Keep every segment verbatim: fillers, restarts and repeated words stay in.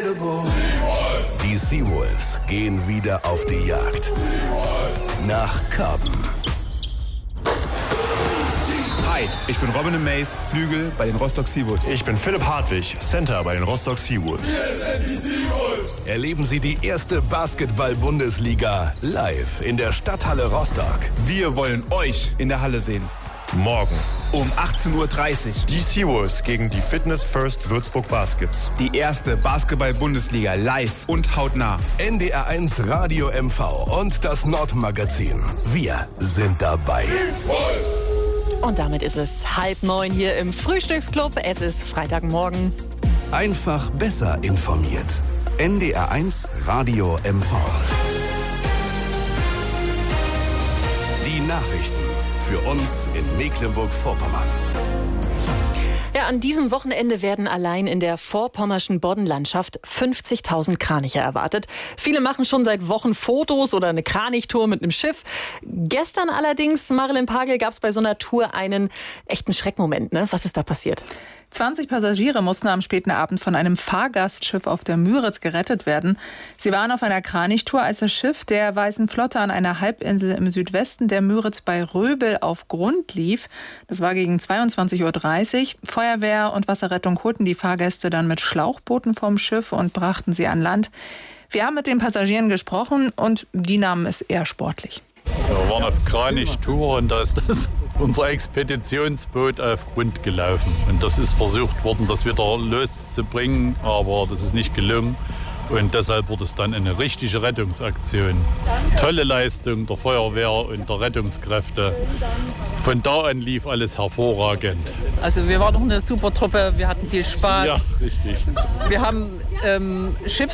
Die Seawolves gehen wieder auf die Jagd. Nach Karben. Hi, ich bin Robin Mays, Flügel bei den Rostock Seawolves. Ich bin Philipp Hartwig, Center bei den Rostock Seawolves. Wir sind die Seawolves. Erleben Sie die erste Basketball-Bundesliga live in der Stadthalle Rostock. Wir wollen euch in der Halle sehen. Morgen um achtzehn Uhr dreißig. Die Seawolves gegen die Fitness First Würzburg Baskets. Die erste Basketball-Bundesliga live und hautnah. N D R eins Radio M V und das Nordmagazin. Wir sind dabei. Und damit ist es halb neun hier im Frühstücksclub. Es ist Freitagmorgen. Einfach besser informiert. N D R eins Radio M V. Die Nachrichten für uns in Mecklenburg-Vorpommern. Ja, an diesem Wochenende werden allein in der vorpommerschen Boddenlandschaft fünfzigtausend Kraniche erwartet. Viele machen schon seit Wochen Fotos oder eine Kranichtour mit einem Schiff. Gestern allerdings, Marilyn Pagel, gab es bei so einer Tour einen echten Schreckmoment. Ne? Was ist da passiert? zwanzig Passagiere mussten am späten Abend von einem Fahrgastschiff auf der Müritz gerettet werden. Sie waren auf einer Kranichtour, als das Schiff der Weißen Flotte an einer Halbinsel im Südwesten der Müritz bei Röbel auf Grund lief. Das war gegen zweiundzwanzig Uhr dreißig. Feuerwehr und Wasserrettung holten die Fahrgäste dann mit Schlauchbooten vom Schiff und brachten sie an Land. Wir haben mit den Passagieren gesprochen und die nahmen es eher sportlich. Wir waren auf Kranichtour und da ist das unser Expeditionsboot auf Grund gelaufen. Und das ist versucht worden, das wieder loszubringen, aber das ist nicht gelungen. Und deshalb wurde es dann eine richtige Rettungsaktion. Tolle Leistung der Feuerwehr und der Rettungskräfte. Von da an lief alles hervorragend. Also wir waren noch eine super Truppe, wir hatten viel Spaß. Ja, richtig. Wir haben ähm,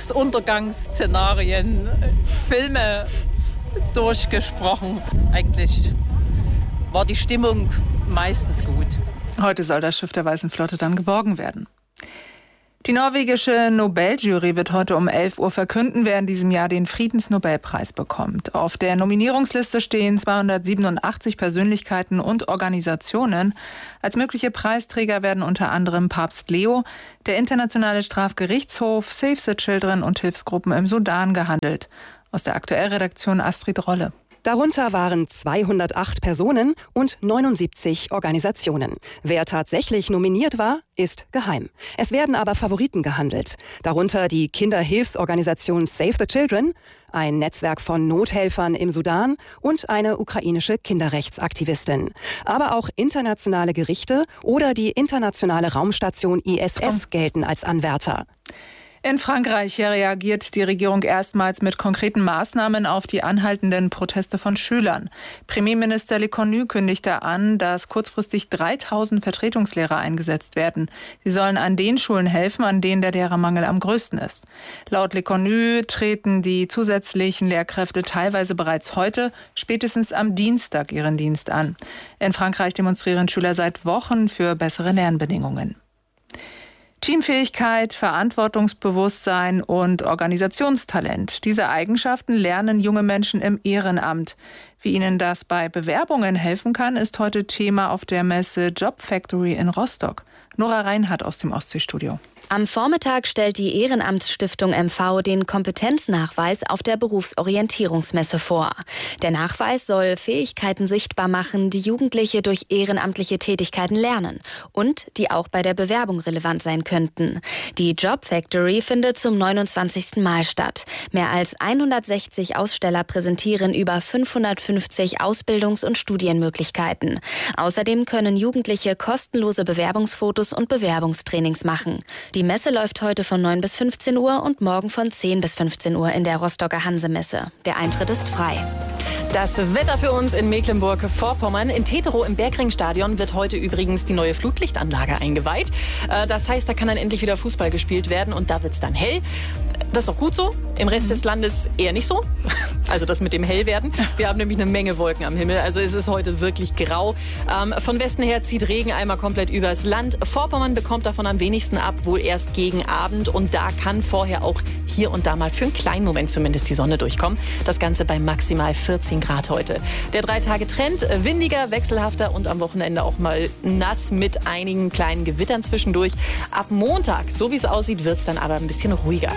Schiffsuntergangsszenarien, Filme durchgesprochen. Eigentlich war die Stimmung meistens gut. Heute soll das Schiff der Weißen Flotte dann geborgen werden. Die norwegische Nobeljury wird heute um elf Uhr verkünden, wer in diesem Jahr den Friedensnobelpreis bekommt. Auf der Nominierungsliste stehen zweihundertsiebenundachtzig Persönlichkeiten und Organisationen. Als mögliche Preisträger werden unter anderem Papst Leo, der Internationale Strafgerichtshof, Save the Children und Hilfsgruppen im Sudan gehandelt. Aus der Aktuellredaktion Astrid Rolle. Darunter waren zweihundertacht Personen und neunundsiebzig Organisationen. Wer tatsächlich nominiert war, ist geheim. Es werden aber Favoriten gehandelt. Darunter die Kinderhilfsorganisation Save the Children, ein Netzwerk von Nothelfern im Sudan und eine ukrainische Kinderrechtsaktivistin. Aber auch internationale Gerichte oder die internationale Raumstation I S S gelten als Anwärter. In Frankreich reagiert die Regierung erstmals mit konkreten Maßnahmen auf die anhaltenden Proteste von Schülern. Premierminister Lecornu kündigte an, dass kurzfristig dreitausend Vertretungslehrer eingesetzt werden. Sie sollen an den Schulen helfen, an denen der Lehrermangel am größten ist. Laut Lecornu treten die zusätzlichen Lehrkräfte teilweise bereits heute, spätestens am Dienstag, ihren Dienst an. In Frankreich demonstrieren Schüler seit Wochen für bessere Lernbedingungen. Teamfähigkeit, Verantwortungsbewusstsein und Organisationstalent. Diese Eigenschaften lernen junge Menschen im Ehrenamt. Wie ihnen das bei Bewerbungen helfen kann, ist heute Thema auf der Messe Job Factory in Rostock. Nora Reinhardt aus dem Ostseestudio. Am Vormittag stellt die Ehrenamtsstiftung M V den Kompetenznachweis auf der Berufsorientierungsmesse vor. Der Nachweis soll Fähigkeiten sichtbar machen, die Jugendliche durch ehrenamtliche Tätigkeiten lernen und die auch bei der Bewerbung relevant sein könnten. Die Job Factory findet zum neunundzwanzigsten Mal statt. Mehr als hundertsechzig Aussteller präsentieren über fünfhundertfünfzig Ausbildungs- und Studienmöglichkeiten. Außerdem können Jugendliche kostenlose Bewerbungsfotos und Bewerbungstrainings machen. Die Messe läuft heute von neun bis fünfzehn Uhr und morgen von zehn bis fünfzehn Uhr in der Rostocker Hansemesse. Der Eintritt ist frei. Das Wetter für uns in Mecklenburg-Vorpommern. In Teterow im Bergringstadion wird heute übrigens die neue Flutlichtanlage eingeweiht. Das heißt, da kann dann endlich wieder Fußball gespielt werden und da wird es dann hell. Das ist auch gut so. Im Rest des Landes eher nicht so. Also das mit dem Hellwerden. Wir haben nämlich eine Menge Wolken am Himmel. Also es ist heute wirklich grau. Ähm, von Westen her zieht Regen einmal komplett übers Land. Vorpommern bekommt davon am wenigsten ab, wohl erst gegen Abend. Und da kann vorher auch hier und da mal für einen kleinen Moment zumindest die Sonne durchkommen. Das Ganze bei maximal vierzehn Grad heute. Der Drei-Tage-Trend, windiger, wechselhafter und am Wochenende auch mal nass mit einigen kleinen Gewittern zwischendurch. Ab Montag, so wie es aussieht, wird es dann aber ein bisschen ruhiger.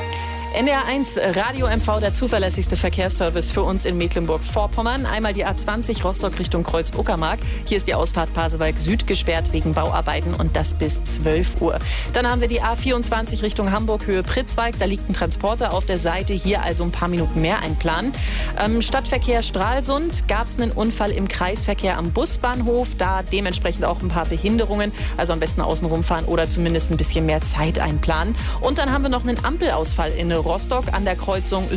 N D R eins Radio M V, der zuverlässigste Verkehrsservice für uns in Mecklenburg-Vorpommern. Einmal die A zwanzig Rostock Richtung Kreuz-Uckermark. Hier ist die Ausfahrt Pasewalk Süd gesperrt wegen Bauarbeiten und das bis zwölf Uhr. Dann haben wir die A vierundzwanzig Richtung Hamburg Höhe Pritzwalk. Da liegt ein Transporter auf der Seite. Hier also ein paar Minuten mehr einplanen. Ähm, Stadtverkehr Stralsund gab es einen Unfall im Kreisverkehr am Busbahnhof. Da dementsprechend auch ein paar Behinderungen. Also am besten außen rumfahren oder zumindest ein bisschen mehr Zeit einplanen. Und dann haben wir noch einen Ampelausfall in Rostock an der Kreuzung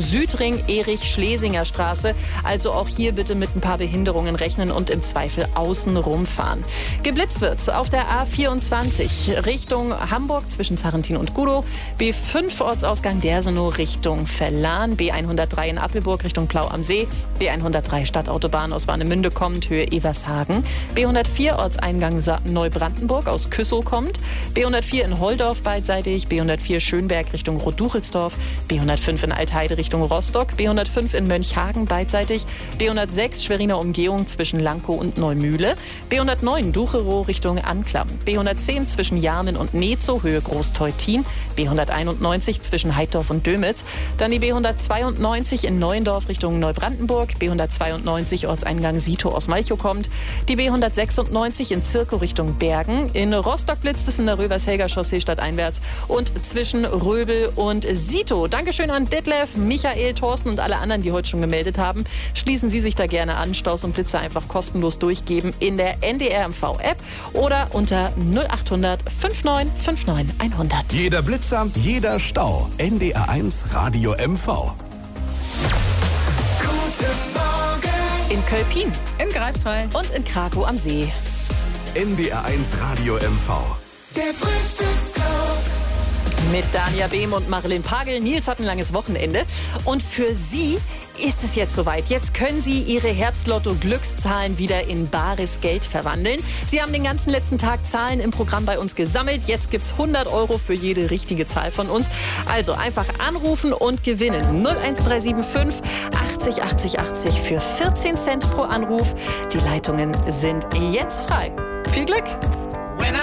Südring-Erich-Schlesinger-Straße. Also auch hier bitte mit ein paar Behinderungen rechnen und im Zweifel außen rumfahren. Geblitzt wird auf der A vierundzwanzig Richtung Hamburg zwischen Sarrentin und Gudow. B fünf Ortsausgang Dersenow Richtung Verlan. B hundertdrei in Appelburg Richtung Plau am See. B hundertdrei Stadtautobahn aus Warnemünde kommt, Höhe Evershagen. B hundertvier Ortseingang Neubrandenburg aus Küssow kommt. B hundertvier in Holdorf beidseitig. B hundertvier Schönberg Richtung Roduchelsdorf. B hundertfünf in Altheide Richtung Rostock, B hundertfünf in Mönchhagen beidseitig, B hundertsechs Schweriner Umgehung zwischen Lankow und Neumühle, B hundertneun Ducherow Richtung Anklam, B hundertzehn zwischen Jarmen und Nezow, Höhe Großteutin, B hunderteinundneunzig zwischen Heidorf und Dömitz, dann die B hundertzweiundneunzig in Neuendorf Richtung Neubrandenburg, B hundertzweiundneunzig Ortseingang Sito aus Malchow kommt, die B hundertsechsundneunzig in Zirkow Richtung Bergen, in Rostock blitzt es in der Rövershelger Chaussee stadteinwärts und zwischen Röbel und Sito. Dankeschön an Detlef, Michael, Thorsten und alle anderen, die heute schon gemeldet haben. Schließen Sie sich da gerne an. Staus und Blitze einfach kostenlos durchgeben in der N D R M V-App oder unter null achthundert neunundfünfzig neunundfünfzig hundert. Jeder Blitzer, jeder Stau. N D R eins Radio M V. Guten Morgen. In Kölpin, in Greifswald und in Krakow am See. N D R eins Radio M V. Der Frühstücksclub. Mit Dania Behm und Marilyn Pagel. Nils hat ein langes Wochenende. Und für Sie ist es jetzt soweit. Jetzt können Sie Ihre Herbstlotto-Glückszahlen wieder in bares Geld verwandeln. Sie haben den ganzen letzten Tag Zahlen im Programm bei uns gesammelt. Jetzt gibt es hundert Euro für jede richtige Zahl von uns. Also einfach anrufen und gewinnen. null eins drei sieben fünf achtzig achtzig achtzig für vierzehn Cent pro Anruf. Die Leitungen sind jetzt frei. Viel Glück!